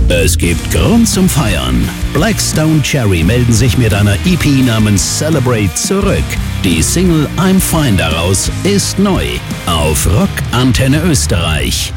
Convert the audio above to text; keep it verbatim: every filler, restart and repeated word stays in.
Es gibt Grund zum Feiern. Blackstone Cherry melden sich mit einer E P namens Celebrate zurück. Die Single I'm Fine daraus ist neu auf Rock Antenne Österreich.